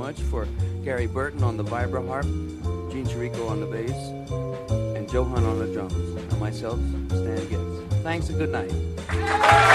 much for Gary Burton on the vibra harp, Gene Chirico on the bass, and Johan on the drums, and myself, Stan Getz. Thanks and good night.